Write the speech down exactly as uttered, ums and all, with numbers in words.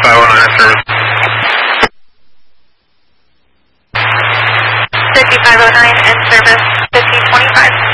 fifty-five oh nine service. fifty-five oh nine in service, fifty twenty-five.